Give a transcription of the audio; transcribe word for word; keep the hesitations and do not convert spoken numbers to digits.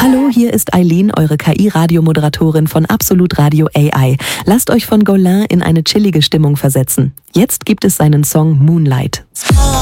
Hallo, hier ist Eileen, eure K I-Radiomoderatorin von Absolut Radio A I. Lasst euch von Gaulin in eine chillige Stimmung versetzen. Jetzt gibt es seinen Song Moonlight.